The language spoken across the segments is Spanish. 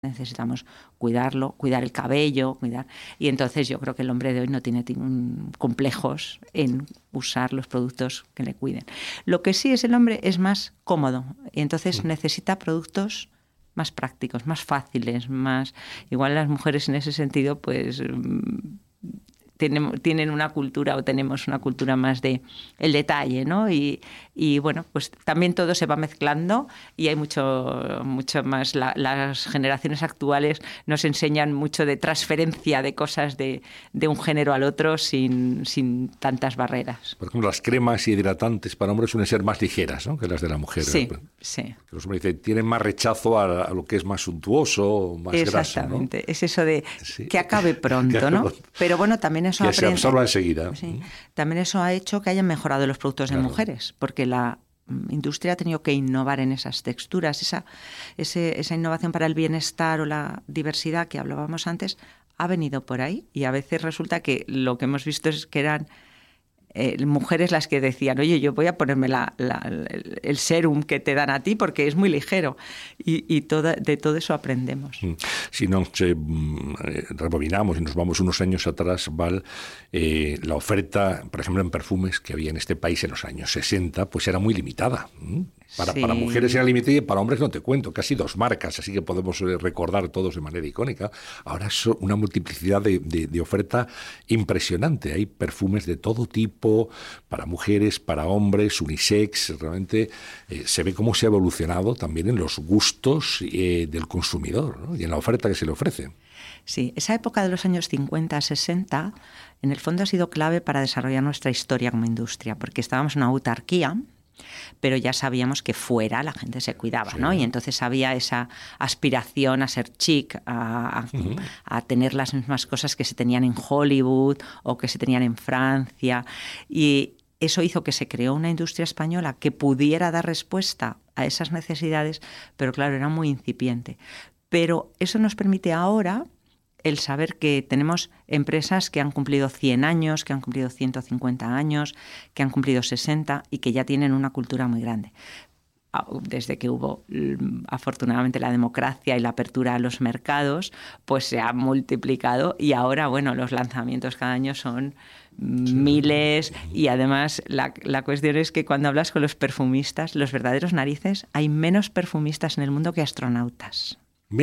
necesitamos cuidarlo, cuidar el cabello, y entonces yo creo que el hombre de hoy no tiene complejos en usar los productos que le cuiden. Lo que sí es, el hombre es más cómodo y entonces necesita productos más prácticos, más fáciles, más... Igual las mujeres en ese sentido pues tienen una cultura, o tenemos una cultura más de el detalle, ¿no? Y bueno, pues también todo se va mezclando y hay mucho más. Las generaciones actuales nos enseñan mucho de transferencia de cosas de un género al otro sin tantas barreras. Por ejemplo, las cremas hidratantes para hombres suelen ser más ligeras, ¿no?, que las de la mujer. Sí, sí. Los hombres dicen, tienen más rechazo a lo que es más suntuoso, más graso, ¿no? Exactamente. Es eso de que acabe pronto, ¿no? Pero bueno, también eso que se absorba enseguida. Sí. También eso ha hecho que hayan mejorado los productos de mujeres, porque la industria ha tenido que innovar en esas texturas, esa innovación para el bienestar o la diversidad que hablábamos antes ha venido por ahí, y a veces resulta que lo que hemos visto es que eran mujeres las que decían, oye, yo voy a ponerme el serum que te dan a ti porque es muy ligero, y de todo eso aprendemos. Si nos rebobinamos y nos vamos unos años atrás, Val, la oferta, por ejemplo, en perfumes que había en este país en los años 60, pues era muy limitada. Para mujeres era limitada y para hombres no te cuento, casi 2 marcas, así que podemos recordar todos de manera icónica. Ahora es una multiplicidad de oferta impresionante. Hay perfumes de todo tipo, para mujeres, para hombres, unisex. Realmente se ve cómo se ha evolucionado también en los gustos del consumidor, ¿no?, y en la oferta que se le ofrece. Sí, esa época de los años 50-60 en el fondo ha sido clave para desarrollar nuestra historia como industria, porque estábamos en una autarquía, pero ya sabíamos que fuera la gente se cuidaba, ¿no? Y entonces había esa aspiración a ser chic, a tener las mismas cosas que se tenían en Hollywood o que se tenían en Francia, y eso hizo que se creó una industria española que pudiera dar respuesta a esas necesidades, pero claro, era muy incipiente. Pero eso nos permite ahora el saber que tenemos empresas que han cumplido 100 años, que han cumplido 150 años, que han cumplido 60 y que ya tienen una cultura muy grande. Desde que hubo, afortunadamente, la democracia y la apertura a los mercados, pues se ha multiplicado, y ahora, bueno, los lanzamientos cada año son miles, y además la cuestión es que cuando hablas con los perfumistas, los verdaderos narices, hay menos perfumistas en el mundo que astronautas.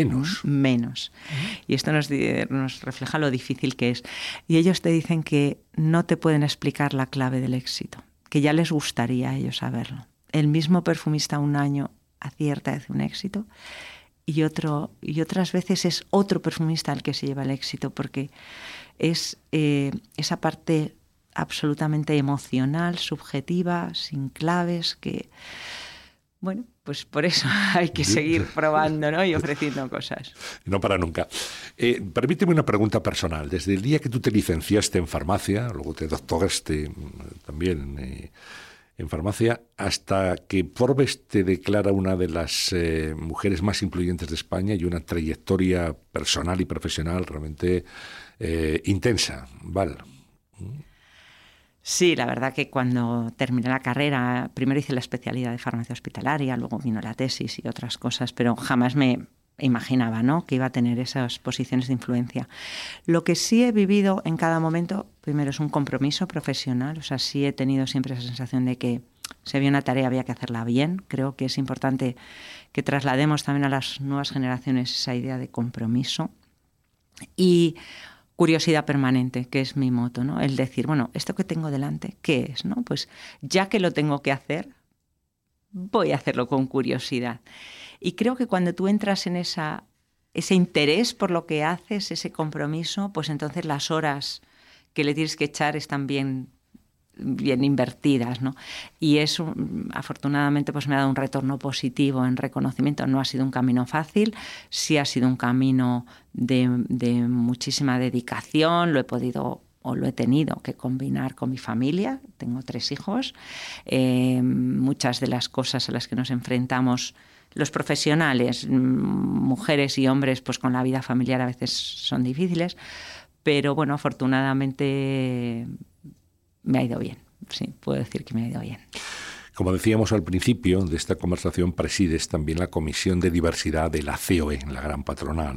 Menos. Y esto nos refleja lo difícil que es. Y ellos te dicen que no te pueden explicar la clave del éxito, que ya les gustaría a ellos saberlo. El mismo perfumista un año acierta, hace un éxito, y otras veces es otro perfumista el que se lleva el éxito, porque es esa parte absolutamente emocional, subjetiva, sin claves, que... Bueno, pues por eso hay que seguir probando, ¿no?, y ofreciendo cosas. No para nunca. Permíteme una pregunta personal. Desde el día que tú te licenciaste en farmacia, luego te doctoraste también en farmacia, hasta que Forbes te declara una de las mujeres más influyentes de España, y una trayectoria personal y profesional realmente intensa, Val. Sí, la verdad que cuando terminé la carrera, primero hice la especialidad de farmacia hospitalaria, luego vino la tesis y otras cosas, pero jamás me imaginaba, ¿no?, que iba a tener esas posiciones de influencia. Lo que sí he vivido en cada momento, primero, es un compromiso profesional. O sea, sí he tenido siempre esa sensación de que si había una tarea había que hacerla bien. Creo que es importante que traslademos también a las nuevas generaciones esa idea de compromiso. Y curiosidad permanente, que es mi moto, ¿no? El decir, bueno, esto que tengo delante, ¿qué es?, ¿no? Pues ya que lo tengo que hacer, voy a hacerlo con curiosidad. Y creo que cuando tú entras en ese interés por lo que haces, ese compromiso, pues entonces las horas que le tienes que echar están bien invertidas, ¿no? Y eso, afortunadamente, pues me ha dado un retorno positivo en reconocimiento. No ha sido un camino fácil, sí ha sido un camino de muchísima dedicación. Lo he tenido que combinar con mi familia. Tengo 3 hijos. Muchas de las cosas a las que nos enfrentamos los profesionales, mujeres y hombres, pues con la vida familiar a veces son difíciles, pero bueno, afortunadamente me ha ido bien. Sí, puedo decir que me ha ido bien. Como decíamos al principio de esta conversación, presides también la Comisión de Diversidad de la COE, la gran patronal.